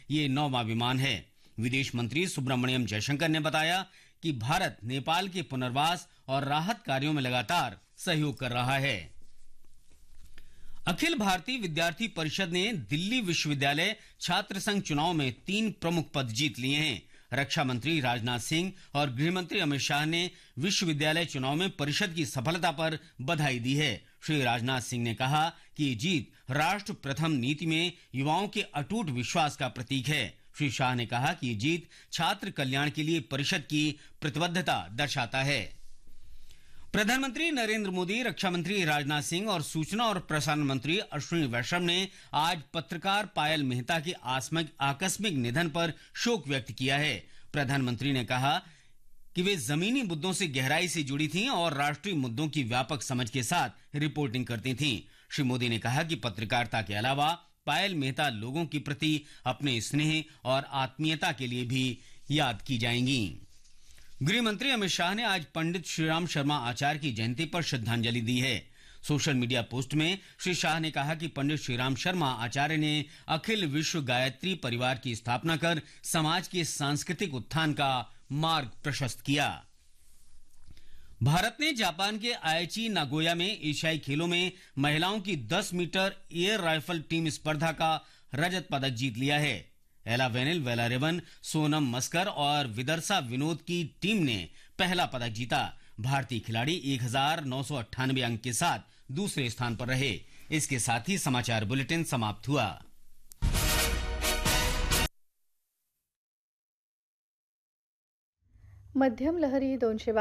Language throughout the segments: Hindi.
ये 9वां विमान है। विदेश मंत्री सुब्रमण्यम जयशंकर ने बताया कि भारत नेपाल के पुनर्वास और राहत कार्यों में लगातार सहयोग कर रहा है। अखिल भारतीय विद्यार्थी परिषद ने दिल्ली विश्वविद्यालय छात्र संघ चुनाव में 3 प्रमुख पद जीत लिए हैं। रक्षा मंत्री राजनाथ सिंह और गृह मंत्री अमित शाह ने विश्वविद्यालय चुनाव में परिषद की सफलता पर बधाई दी है। श्री राजनाथ सिंह ने कहा कि ये जीत राष्ट्र प्रथम नीति में युवाओं के अटूट विश्वास का प्रतीक है। श्री शाह ने कहा कि ये जीत छात्र कल्याण के लिए परिषद की प्रतिबद्धता दर्शाता है। प्रधानमंत्री नरेंद्र मोदी, रक्षा मंत्री राजनाथ सिंह और सूचना और प्रसारण मंत्री अश्विनी वैष्णव ने आज पत्रकार पायल मेहता के आकस्मिक निधन पर शोक व्यक्त किया है। प्रधानमंत्री ने कहा कि वे जमीनी मुद्दों से गहराई से जुड़ी थीं और राष्ट्रीय मुद्दों की व्यापक समझ के साथ रिपोर्टिंग करती थीं। श्री मोदी ने कहा कि पत्रकारिता के अलावा पायल मेहता लोगों के प्रति अपने स्नेह और आत्मीयता के लिए भी याद की जाएंगी। गृह मंत्री अमित शाह ने आज पंडित श्रीराम शर्मा आचार्य की जयंती पर श्रद्धांजलि दी है। सोशल मीडिया पोस्ट में श्री शाह ने कहा कि पंडित श्रीराम शर्मा आचार्य ने अखिल विश्व गायत्री परिवार की स्थापना कर समाज के सांस्कृतिक उत्थान का मार्ग प्रशस्त किया। भारत ने जापान के आईची नागोया में एशियाई खेलों में महिलाओं की 10 मीटर एयर राइफल टीम स्पर्धा का रजत पदक जीत लिया है। एला वेनिल वेलारेवन, सोनम मस्कर और विदर्शा विनोद की टीम ने पहला पदक जीता। भारतीय खिलाड़ी 1998 अंक के साथ दूसरे स्थान पर रहे। इसके साथ ही समाचार बुलेटिन समाप्त हुआ। मध्यम लहरी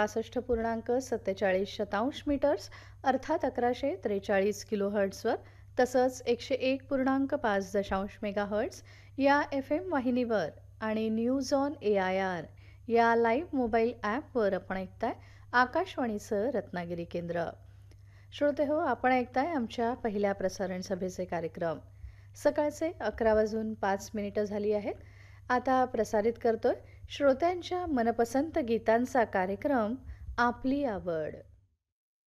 262.47 मीटर्स अर्थात 1143 किलोहर्ट्झवर तसंच 101.5 मेगाहर्ट्झ या FM वाहिनीवर आणि न्यूज ऑन AIR या लाईव्ह मोबाईल ॲपवर आपण ऐकताय आकाशवाणीचं रत्नागिरी केंद्र। श्रोते हो, आपण ऐकताय आमच्या पहिल्या प्रसारण सभेचे कार्यक्रम। सकाळचे 11:05 झाली आहेत। आता प्रसारित करतोय श्रोत्यांच्या मनपसंत गीतांचा कार्यक्रम आपली आवड।